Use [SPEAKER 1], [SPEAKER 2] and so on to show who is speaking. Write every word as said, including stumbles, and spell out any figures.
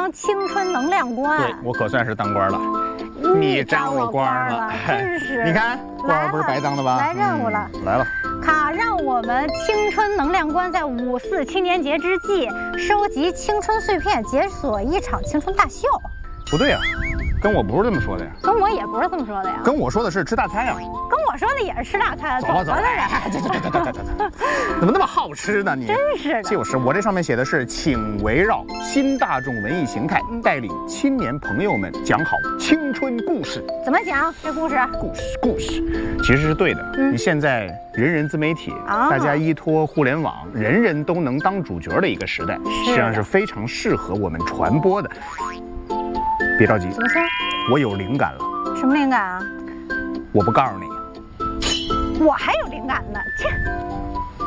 [SPEAKER 1] 光青春能量官。
[SPEAKER 2] 对，我可算是当官了。你沾我光了，
[SPEAKER 1] 真是！
[SPEAKER 2] 你看官不是白当的吧？
[SPEAKER 1] 来任务了，
[SPEAKER 2] 嗯、来了。
[SPEAKER 1] 卡让我们青春能量官在五四青年节之际收集青春碎片，解锁一场青春大秀。
[SPEAKER 2] 不对呀、啊，跟我不是这么说的呀。
[SPEAKER 1] 跟我也不是这么说的呀。
[SPEAKER 2] 跟我说的是吃大餐呀。
[SPEAKER 1] 跟我说的也是吃大餐。
[SPEAKER 2] 走吧走吧，走走走走走走走，怎么那么好吃呢你？
[SPEAKER 1] 真是的。
[SPEAKER 2] 就是我这上面写的是，请围绕新大众文艺形态，带领青年朋友们讲好青春故事。
[SPEAKER 1] 怎么讲这故事？
[SPEAKER 2] 故事故事，其实是对的。嗯、你现在人人自媒体，啊、大家依托互联网，人人都能当主角的一个时代，实际上是非常适合我们传播的。别着急，
[SPEAKER 1] 怎么说？
[SPEAKER 2] 我有灵感了。
[SPEAKER 1] 什么灵感啊？
[SPEAKER 2] 我不告诉你。
[SPEAKER 1] 我还有灵感呢，切。